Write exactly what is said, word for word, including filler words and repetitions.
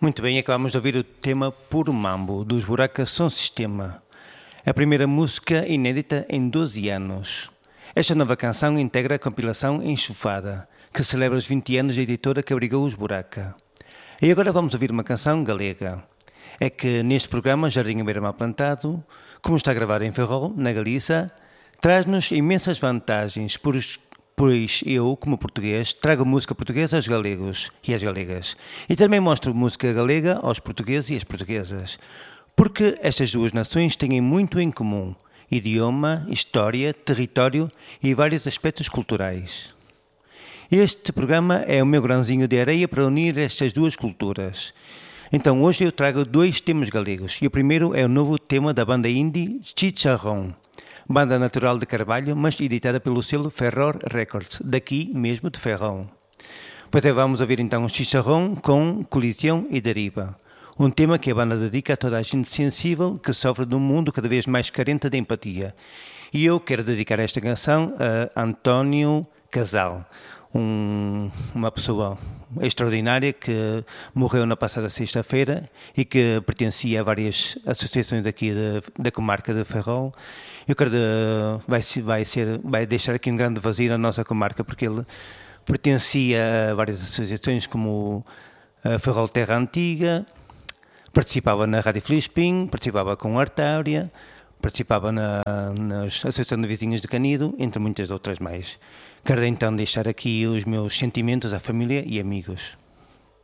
Muito bem, acabamos de ouvir o tema Puro Mambo, dos Buraca Som Sistema. A primeira música inédita em doze anos. Esta nova canção integra a compilação Enxofada, que celebra os vinte anos da editora que abrigou os Buraca. E agora vamos ouvir uma canção galega. É que neste programa Jardim à Beira-Mar Plantado, como está gravado em Ferrol, na Galiza, traz-nos imensas vantagens, pois eu, como português, trago música portuguesa aos galegos e às galegas. E também mostro música galega aos portugueses e às portuguesas. Porque estas duas nações têm muito em comum: idioma, história, território e vários aspectos culturais. Este programa é o meu grãozinho de areia para unir estas duas culturas. Então hoje eu trago dois temas galegos. E o primeiro é o novo tema da banda indie Chicharrón, banda natural de Carvalho, mas editada pelo selo Ferror Records, daqui mesmo de Ferrol. Pois é, vamos ouvir então o Chicharrón com Colisão e Deriva. Um tema que a banda dedica a toda a gente sensível que sofre de um mundo cada vez mais carente de empatia. E eu quero dedicar esta canção a António Casal, um, uma pessoa extraordinária que morreu na passada sexta-feira e que pertencia a várias associações aqui de, da comarca de Ferrol. Eu quero de, vai, vai, ser, vai deixar aqui um grande vazio na nossa comarca, porque ele pertencia a várias associações como a Ferrol Terra Antiga, participava na Rádio Filispim, participava com a Artária, participava na, na Associação de Vizinhos de Canido, entre muitas outras mais. Quero então deixar aqui os meus sentimentos à família e amigos.